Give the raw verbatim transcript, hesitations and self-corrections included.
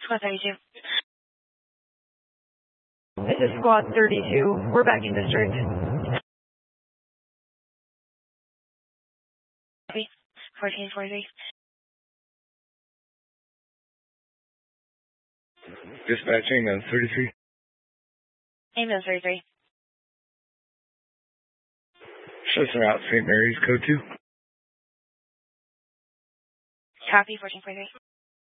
Squad thirty-two. This is Squad thirty-two. We're back in district. Copy. fourteen forty-three. Dispatching on thirty-three. Ambulance thirty-three. Shuts out Saint Mary's, code two. Copy, fourteen forty-three.